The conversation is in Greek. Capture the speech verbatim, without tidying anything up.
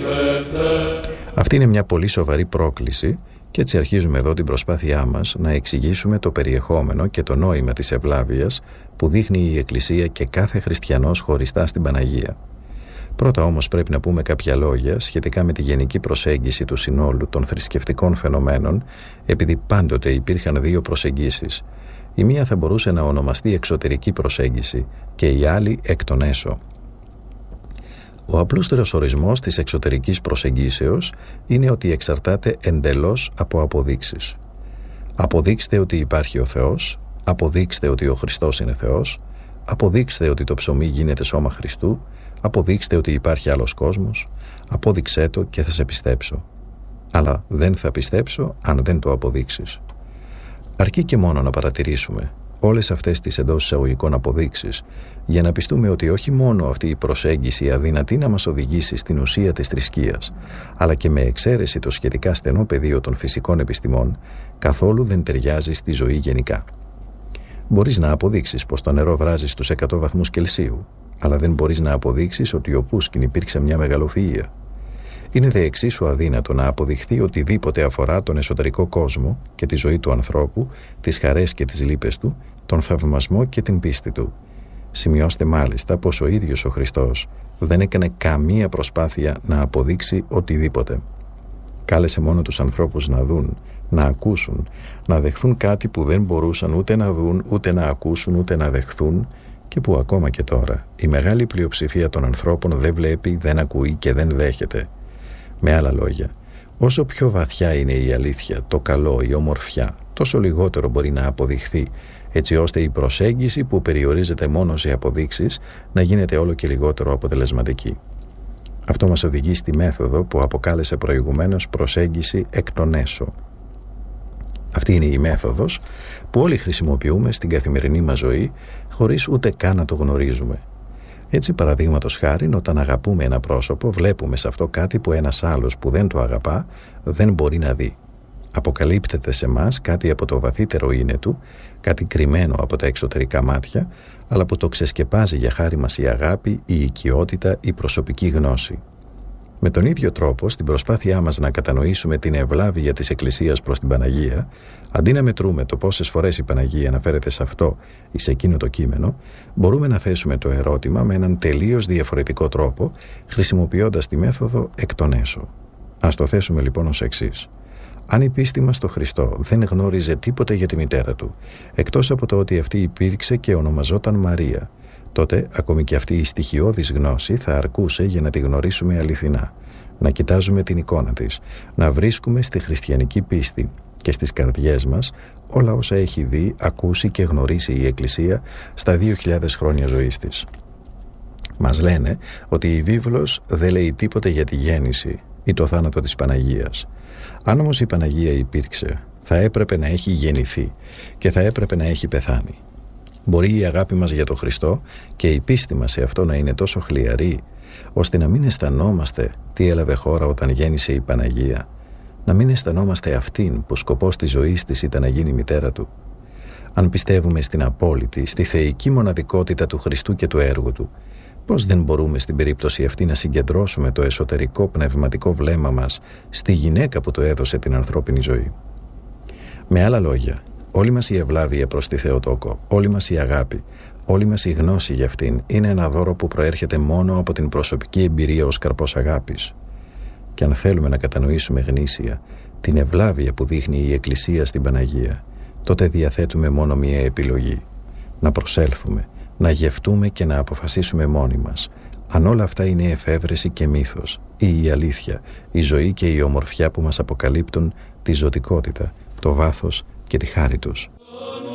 Αυτή είναι μια πολύ σοβαρή πρόκληση και έτσι αρχίζουμε εδώ την προσπάθειά μας να εξηγήσουμε το περιεχόμενο και το νόημα της ευλάβειας που δείχνει η Εκκλησία και κάθε χριστιανός χωριστά στην Παναγία. Πρώτα όμως πρέπει να πούμε κάποια λόγια σχετικά με τη γενική προσέγγιση του συνόλου των θρησκευτικών φαινομένων, επειδή πάντοτε υπήρχαν δύο προσεγγίσεις. Η μία θα μπορούσε να ονομαστεί εξωτερική προσέγγιση και η άλλη εκ των έσω. Ο απλούστερος ορισμός της εξωτερικής προσεγγίσεως είναι ότι εξαρτάται εντελώς από αποδείξεις. Αποδείξτε ότι υπάρχει ο Θεός, αποδείξτε ότι ο Χριστός είναι Θεός, αποδείξτε ότι το ψωμί γίνεται σώμα Χριστού, αποδείξτε ότι υπάρχει άλλος κόσμος, απόδειξέ το και θα σε πιστέψω. Αλλά δεν θα πιστέψω αν δεν το αποδείξεις. Αρκεί και μόνο να παρατηρήσουμε όλες αυτές τις εντός εισαγωγικών αποδείξεις για να πιστούμε ότι όχι μόνο αυτή η προσέγγιση αδυνατή να μας οδηγήσει στην ουσία της θρησκείας, αλλά και με εξαίρεση το σχετικά στενό πεδίο των φυσικών επιστημών, καθόλου δεν ταιριάζει στη ζωή γενικά. Μπορείς να αποδείξεις πως το νερό βράζει στους εκατό βαθμούς Κελσίου, αλλά δεν μπορείς να αποδείξεις ότι ο Πούσκιν υπήρξε μια μεγαλοφυΐα. Είναι δε εξίσου αδύνατο να αποδειχθεί οτιδήποτε αφορά τον εσωτερικό κόσμο και τη ζωή του ανθρώπου, τις χαρές και τις λύπες του, τον θαυμασμό και την πίστη του. Σημειώστε μάλιστα πως ο ίδιος ο Χριστός δεν έκανε καμία προσπάθεια να αποδείξει οτιδήποτε. Κάλεσε μόνο τους ανθρώπους να δουν, να ακούσουν, να δεχθούν κάτι που δεν μπορούσαν ούτε να δουν, ούτε να ακούσουν, ούτε να δεχθούν και που ακόμα και τώρα η μεγάλη πλειοψηφία των ανθρώπων δεν βλέπει, δεν ακούει και δεν δέχεται. Με άλλα λόγια, όσο πιο βαθιά είναι η αλήθεια, το καλό, η ομορφιά, τόσο λιγότερο μπορεί να αποδειχθεί, έτσι ώστε η προσέγγιση που περιορίζεται μόνο σε αποδείξεις να γίνεται όλο και λιγότερο αποτελεσματική. Αυτό μας οδηγεί στη μέθοδο που αποκάλεσε προηγουμένως προσέγγιση εκ των έσω. Αυτή είναι η μέθοδος που όλοι χρησιμοποιούμε στην καθημερινή μας ζωή χωρίς ούτε καν να το γνωρίζουμε. Έτσι, παραδείγματος χάριν, όταν αγαπούμε ένα πρόσωπο, βλέπουμε σε αυτό κάτι που ένας άλλος που δεν το αγαπά δεν μπορεί να δει. Αποκαλύπτεται σε μας κάτι από το βαθύτερο είναι του, κάτι κρυμμένο από τα εξωτερικά μάτια, αλλά που το ξεσκεπάζει για χάρη μας η αγάπη, η οικειότητα, η προσωπική γνώση. Με τον ίδιο τρόπο, στην προσπάθειά μας να κατανοήσουμε την ευλάβεια της Εκκλησίας προς την Παναγία, αντί να μετρούμε το πόσες φορές η Παναγία αναφέρεται σε αυτό ή σε εκείνο το κείμενο, μπορούμε να θέσουμε το ερώτημα με έναν τελείως διαφορετικό τρόπο, χρησιμοποιώντας τη μέθοδο εκ των έσω. Ας το θέσουμε λοιπόν ως εξής. Αν η πίστη μας στο Χριστό δεν γνώριζε τίποτε για τη μητέρα του, εκτός από το ότι αυτή υπήρξε και ονομαζόταν Μαρία, τότε ακόμη και αυτή η στοιχειώδης γνώση θα αρκούσε για να τη γνωρίσουμε αληθινά, να κοιτάζουμε την εικόνα της, να βρίσκουμε στη χριστιανική πίστη και στις καρδιές μας όλα όσα έχει δει, ακούσει και γνωρίσει η Εκκλησία στα δύο χιλιάδες χρόνια ζωής της. Μας λένε ότι η βίβλος δεν λέει τίποτε για τη γέννηση ή το θάνατο της Παναγίας. Αν όμως η Παναγία υπήρξε, θα έπρεπε να έχει γεννηθεί και θα έπρεπε να έχει πεθάνει. Μπορεί η αγάπη μας για τον Χριστό και η πίστη μας σε αυτό να είναι τόσο χλιαρή, ώστε να μην αισθανόμαστε τι έλαβε χώρα όταν γέννησε η Παναγία, να μην αισθανόμαστε αυτήν που σκοπός της ζωής της ήταν να γίνει μητέρα του. Αν πιστεύουμε στην απόλυτη, στη θεϊκή μοναδικότητα του Χριστού και του έργου του, πώς δεν μπορούμε στην περίπτωση αυτή να συγκεντρώσουμε το εσωτερικό πνευματικό βλέμμα μας στη γυναίκα που του έδωσε την ανθρώπινη ζωή? Με άλλα λόγια, όλη μας η ευλάβεια προς τη Θεοτόκο, όλη μας η αγάπη, όλη μας η γνώση για αυτήν είναι ένα δώρο που προέρχεται μόνο από την προσωπική εμπειρία ως καρπός αγάπης. Και αν θέλουμε να κατανοήσουμε γνήσια την ευλάβεια που δείχνει η Εκκλησία στην Παναγία, τότε διαθέτουμε μόνο μία επιλογή: να προσέλθουμε, να γευτούμε και να αποφασίσουμε μόνοι μας αν όλα αυτά είναι εφεύρεση και μύθος ή η αλήθεια, η ζωή και η ομορφιά που μας αποκαλύπτουν τη ζωτικότητα, το βάθος και τη χάρη τους.